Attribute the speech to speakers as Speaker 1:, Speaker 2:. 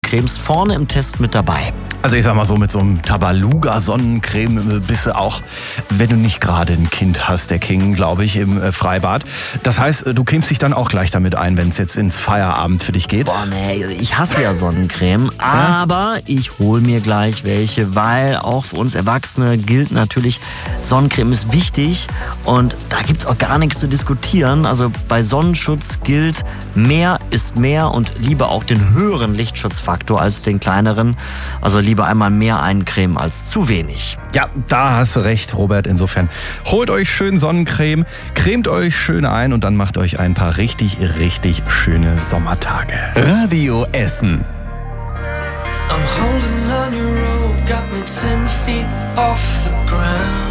Speaker 1: Sonnencremes vorne im Test mit dabei.
Speaker 2: Also ich sag mal so, mit so einem Tabaluga-Sonnencreme bist du auch, wenn du nicht gerade ein Kind hast, der King, glaube ich, im Freibad. Das heißt, du cremst dich dann auch gleich damit ein, wenn es jetzt ins Feierabend für dich geht?
Speaker 1: Boah, nee, ich hasse ja Sonnencreme, aber ich hole mir gleich welche, weil auch für uns Erwachsene gilt natürlich, Sonnencreme ist wichtig und da gibt's auch gar nichts zu diskutieren. Also bei Sonnenschutz gilt, mehr ist mehr und lieber auch den höheren Lichtschutzfaktor als den kleineren. Also lieber einmal mehr eincremen als zu wenig.
Speaker 2: Ja, da hast du recht, Robert. Insofern holt euch schön Sonnencreme, cremt euch schön ein und dann macht euch ein paar richtig, richtig schöne Sommertage.
Speaker 3: Radio Essen.
Speaker 4: I'm holding on your rope, got me 10 feet off the ground.